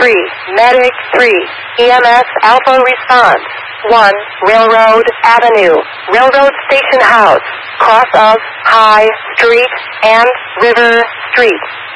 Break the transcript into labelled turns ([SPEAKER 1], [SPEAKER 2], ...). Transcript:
[SPEAKER 1] 3, Medic 3, EMS Alpha response. 1, Railroad Avenue, Railroad Station House, cross of High Street and River Street.